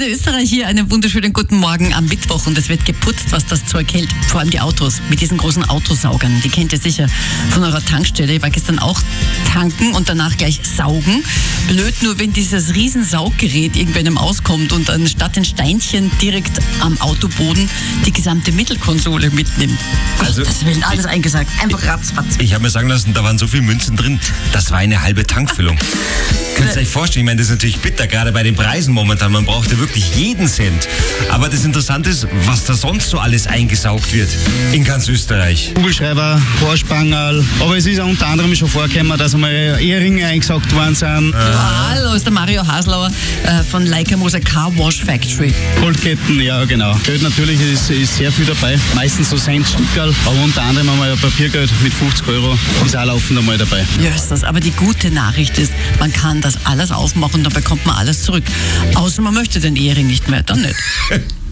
Antenne Österreich hier. Einen wunderschönen guten Morgen am Mittwoch und es wird geputzt, was das Zeug hält. Vor allem die Autos mit diesen großen Autosaugern. Die kennt ihr sicher von eurer Tankstelle. Ich war gestern auch tanken und danach gleich saugen. Blöd nur, wenn dieses Riesensauggerät irgendwann auskommt und anstatt ein Steinchen direkt am Autoboden die gesamte Mittelkonsole mitnimmt. Also, das will alles eingesagt. Einfach ratzfatz. Ich habe mir sagen lassen, da waren so viele Münzen drin, das war eine halbe Tankfüllung. Könnt ihr euch vorstellen, ich meine, das ist natürlich bitter, gerade bei den Preisen momentan. Man braucht ja wirklich jeden Cent. Aber das Interessante ist, was da sonst so alles eingesaugt wird in ganz Österreich. Kugelschreiber, Haarspangerl, aber es ist auch unter anderem schon vorgekommen, dass einmal Eheringe eingesaugt worden sind. Hallo, ist der Mario Haslauer von Leica Moser Car Wash Factory. Goldketten, ja genau. Geld natürlich ist sehr viel dabei. Meistens so Centstückerl, aber unter anderem einmal ein Papiergeld mit 50 Euro ist auch laufend einmal dabei. Jösses, aber die gute Nachricht ist, man kann das alles aufmachen und dann bekommt man alles zurück. Außer man möchte den Ehering nicht mehr, dann nicht.